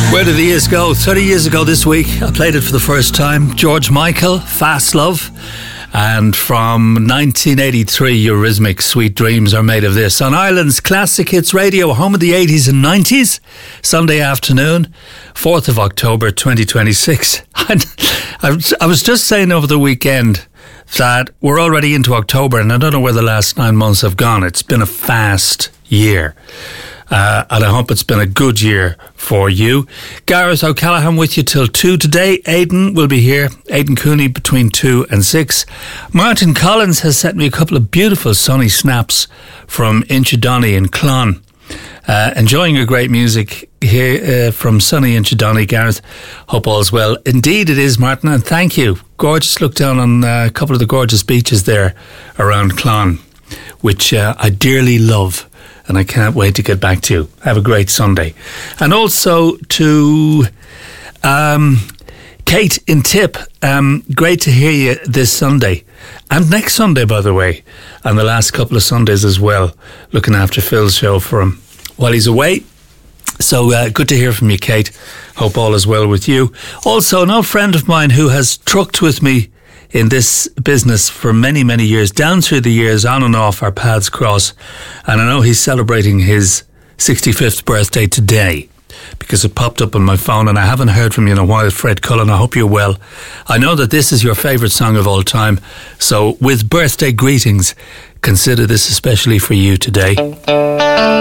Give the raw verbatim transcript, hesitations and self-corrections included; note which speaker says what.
Speaker 1: Where did the years go? thirty years ago this week, I played it for the first time. George Michael, Fast Love. And from nineteen eighty-three, Eurythmics, Sweet Dreams Are Made of This. On Ireland's Classic Hits Radio, home of the eighties and nineties, Sunday afternoon, fourth of October, twenty twenty-six. And I was just saying over the weekend that we're already into October, and I don't know where the last nine months have gone. It's been a fast year. Uh, and I hope it's been a good year for you. Gareth O'Callaghan with you till two today. Aidan will be here. Aidan Cooney between two and six. Martin Collins has sent me a couple of beautiful sunny snaps from Inchydoney in Clon. Uh, enjoying your great music here uh, from sunny Inchydoney, Gareth. Hope all's well. Indeed it is, Martin, and thank you. Gorgeous look down on uh, a couple of the gorgeous beaches there around Clon, which uh, I dearly love. And I can't wait to get back to you. Have a great Sunday. And also to um, Kate in Tip. Um, great to hear you this Sunday. And next Sunday, by the way. And the last couple of Sundays as well. Looking after Phil's show for him while he's away. So uh, good to hear from you, Kate. Hope all is well with you. Also, an old friend of mine who has trucked with me in this business for many, many years, down through the years, on and off, our paths cross. And I know he's celebrating his sixty-fifth birthday today because it popped up on my phone and I haven't heard from you in a while. Fred Cullen, I hope you're well. I know that this is your favourite song of all time. So with birthday greetings, consider this especially for you today.